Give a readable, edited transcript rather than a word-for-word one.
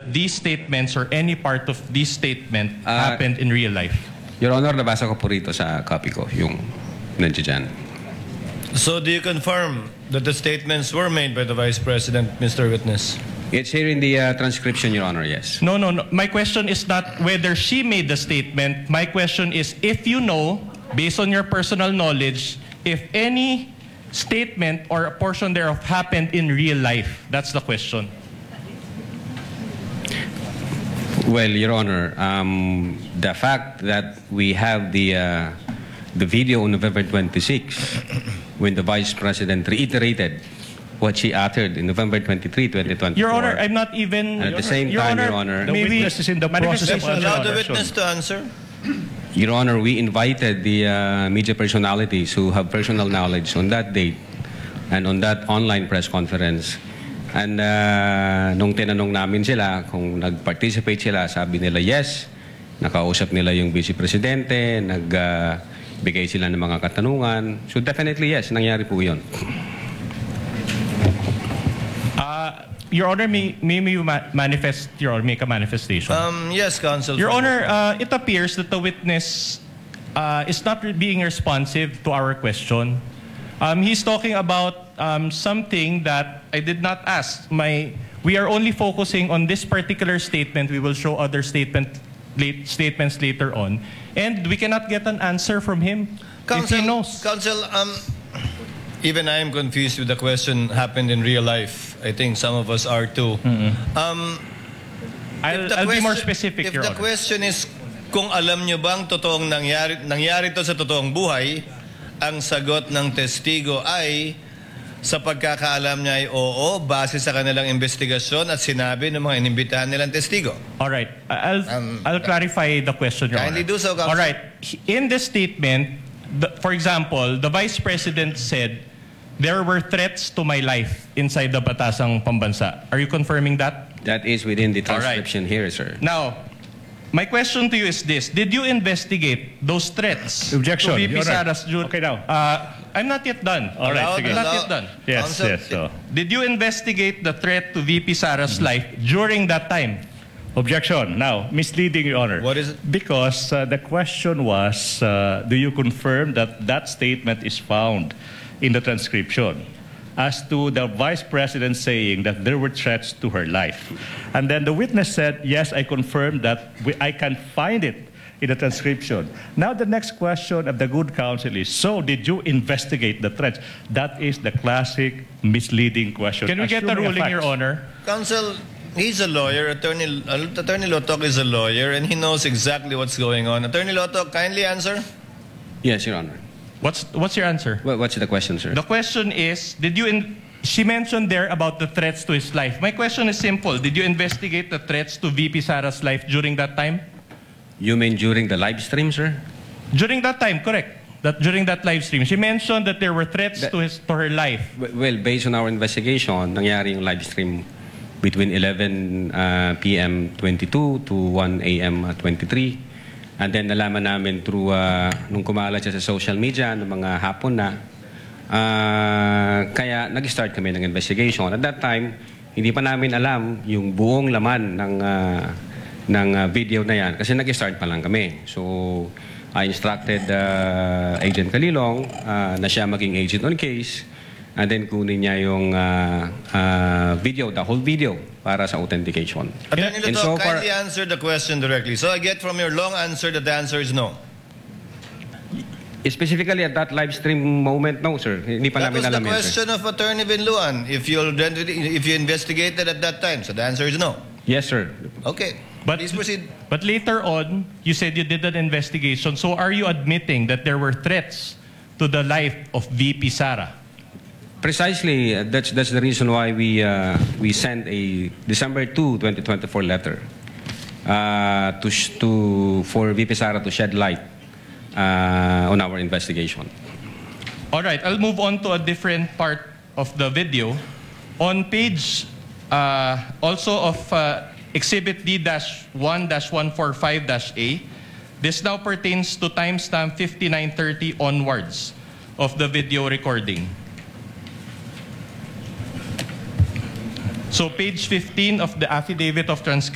that these statements or any part of this statement happened in real life? Your Honor, nabasa ko po rito sa copy ko, yung nandiyan dyan. So do you confirm that the statements were made by the Vice President, Mr. Witness? It's here in the transcription, Your Honor, yes. No. My question is not whether she made the statement. My question is if you know, based on your personal knowledge, if any statement or a portion thereof happened in real life. That's the question. Well, Your Honor, the fact that we have the video on November 26, when the Vice President reiterated what she uttered in November 23, 2024. Your Honor, I'm not even... At the same time, Your Honor... The witness is in the process of Allow the witness to answer. Your Honor, we invited the media personalities who have personal knowledge on that date and on that online press conference. And nung tinanong namin sila kung nag-participate sila, sabi nila yes, nakausap nila yung Vice Presidente, nagbigay sila ng mga katanungan. So definitely yes, nangyari po yun. Your Honor, may you manifest, Your Honor, make a manifestation? Yes, Counsel. Your Honor, it appears that the witness is not being responsive to our question. He's talking about something that I did not ask. We are only focusing on this particular statement. We will show other statements later on. And we cannot get an answer from him if he knows. Counsel, even I am confused with the question happened in real life. I think some of us are too. I'll be more specific, Your Honor. If the question is kung alam nyo bang totoong nangyari to sa totoong buhay, ang sagot ng testigo ay sa pagkakaalam niya ay oo, base sa kanilang investigasyon at sinabi ng mga inimbitahan nilang testigo. All right. I'll clarify the question, Your Honor. Kindly do so, Counsel. All right. In this statement, for example, the Vice President said, there were threats to my life inside the Batasang Pambansa. Are you confirming that? That is within the transcription here, sir. Now, my question to you is this. Did you investigate those threats Objection, to VP Your Honor. Sara's... Okay, now. I'm not yet done. All right, Allow- sige. I'm not yet done. Yes, Counsel, yes. So. Did you investigate the threat to VP Sara's life during that time? Objection. Now, misleading, Your Honor. What is it? Because the question was, do you confirm that that statement is found in the transcription as to the Vice President saying that there were threats to her life? And then the witness said, yes, I confirm that I can find it in the transcription. Now the next question of the good counsel is, so did you investigate the threats? That is the classic misleading question. Can we get a Assuming ruling, fact. Your Honor? Counsel, he's a lawyer. Attorney Lotok is a lawyer, and he knows exactly what's going on. Attorney Lotok, kindly answer. Yes, Your Honor. What's your answer? What's the question, sir? The question is, she mentioned there about the threats to his life. My question is simple. Did you investigate the threats to VP Sara's life during that time? You mean during the live stream, sir? During that time, correct. During that live stream, she mentioned that there were threats to her life. Well, based on our investigation, nangyari yung live stream between 11 p.m. 22 to 1 a.m. 23. And then nalaman namin through, nung kumalat siya sa social media, ng mga hapon na, kaya nag-start kami ng investigation. At that time, hindi pa namin alam yung buong laman ng video na yan kasi nag-start pa lang kami. So, I instructed Agent Calilong na siya maging agent on case and then kunin niya yung video, the whole video para sa authentication. Attorney And Lotok, so far- kindly answer the question directly. So I get from your long answer that the answer is no. Specifically at that live stream moment, no, sir. Hindi pa That namin was alam the yun, sir. question of Attorney Binluan. If you investigated at that time, so the answer is no. Yes, sir. Okay. But- Please proceed. But later on, you said you did an investigation. So are you admitting that there were threats to the life of VP Sara? Precisely, that's the reason why we sent a December 2, 2024 letter for VP Sara to shed light on our investigation. All right, I'll move on to a different part of the video. On page also of Exhibit D-1-145-A, this now pertains to timestamp 5930 onwards of the video recording. So page 15 of the affidavit of transcription.